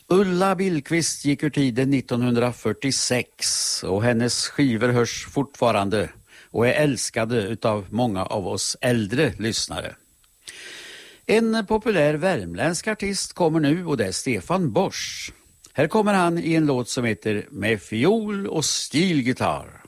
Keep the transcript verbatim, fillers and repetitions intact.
Ulla Billqvist gick ur tiden nittonhundrafyrtiosex och hennes skivor hörs fortfarande och är älskade utav många av oss äldre lyssnare. En populär värmländsk artist kommer nu och det är Stefan Borsch. Här kommer han i en låt som heter Med fiol och stilgitarr.